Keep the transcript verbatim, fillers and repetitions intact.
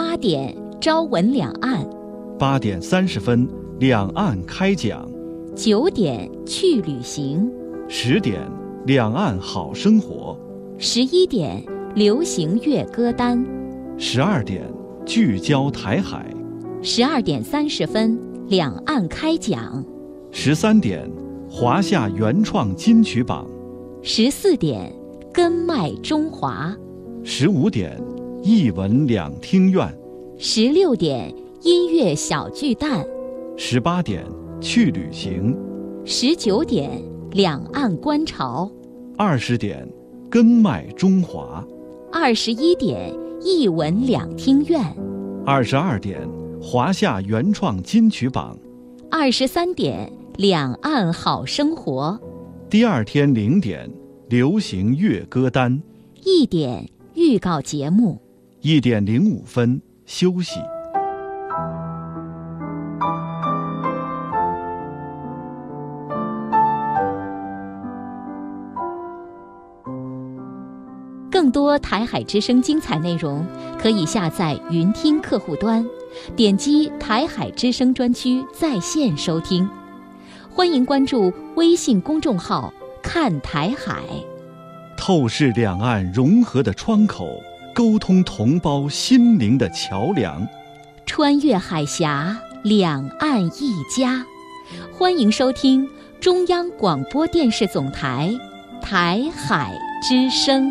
八点朝闻两岸， 八点三十分两岸开讲， 九点去旅行， 十点两岸好生活， 十一点流行乐歌单， 十二点聚焦台海， 十二点三十分两岸开讲， 十三点华夏原创金曲榜， 十四点根脉中华， 十五点艺文两厅院， 十六点音乐小巨蛋， 十八点去旅行， 十九点两岸观潮， 二十点根脉中华， 二十一点艺文两厅院， 二十二点华夏原创金曲榜， 二十三点两岸好生活， 第二天零点流行乐歌单， 一点预告节目， 一点零五分休息。 更多台海之声精彩内容，可以下载云听客户端，点击台海之声专区在线收听。欢迎关注微信公众号看台海， 透视两岸融合的窗口，沟通同胞心灵的桥梁， 穿越海峡，两岸一家。欢迎收听中央广播电视总台台海之声。